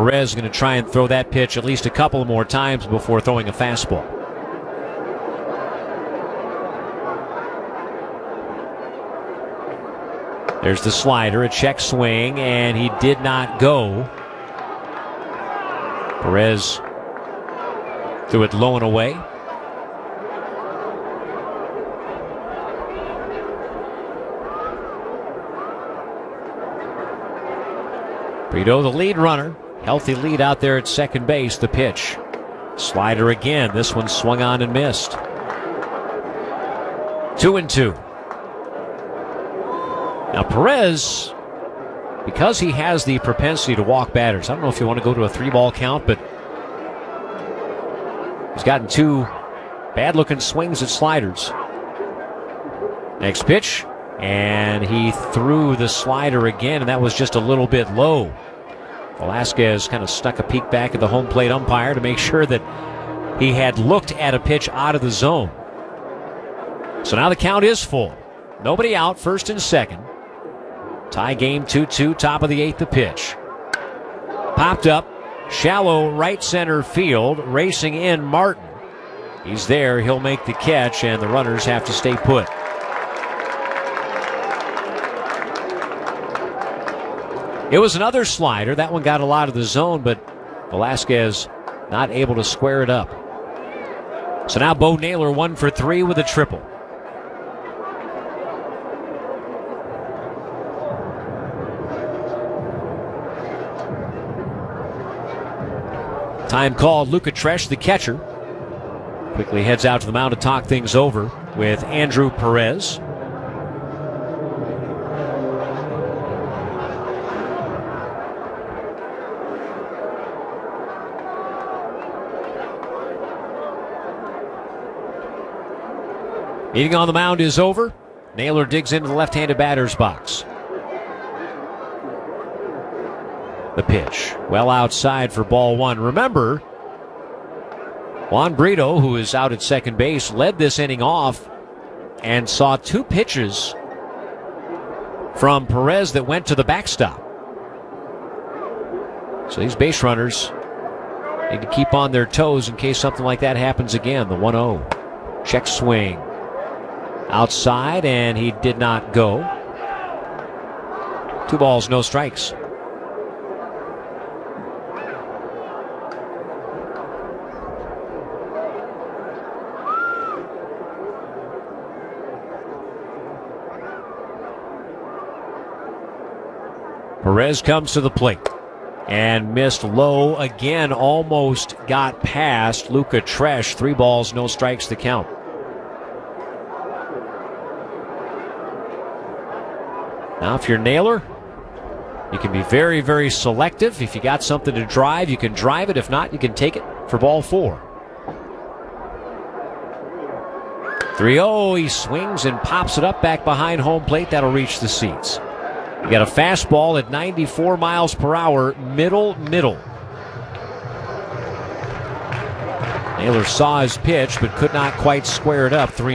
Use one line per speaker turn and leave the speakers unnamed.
Perez is going to try and throw that pitch at least a couple more times before throwing a fastball. There's the slider, a check swing, and he did not go. Perez threw it low and away. Brito, the lead runner. Healthy lead out there at second base. The pitch. Slider again. This one swung on and missed. 2-2. Now Perez, because he has the propensity to walk batters, I don't know if you want to go to a 3-ball count, but he's gotten 2 bad-looking swings at sliders. Next pitch, and he threw the slider again, and that was just a little bit low. Velasquez kind of stuck a peek back at the home plate umpire to make sure that he had looked at a pitch out of the zone. So now the count is full. Nobody out, first and second. Tie game 2-2, top of the 8th, the pitch. Popped up, shallow right center field, racing in Martin. He's there, he'll make the catch, and the runners have to stay put. It was another slider. That one got a lot of the zone, but Velasquez not able to square it up. So now Bo Naylor 1 for 3 with a triple. Time called. Luca Tresh, the catcher, quickly heads out to the mound to talk things over with Andrew Perez. Meeting on the mound is over. Naylor digs into the left-handed batter's box. The pitch, well outside for ball 1. Remember, Juan Brito, who is out at second base, led this inning off and saw 2 pitches from Perez that went to the backstop. So these base runners need to keep on their toes in case something like that happens again. The 1-0. Check swing. Outside, and he did not go. 2 balls, no strikes. Perez comes to the plate and missed low again, almost got past Luca Tresh. 3 balls, no strikes to count. Now if you're Naylor, you can be very, very selective. If you got something to drive, you can drive it. If not, you can take it for ball 4. 3-0, he swings and pops it up back behind home plate. That'll reach the seats. You got a fastball at 94 miles per hour, middle. Naylor saw his pitch, but could not quite square it up. 3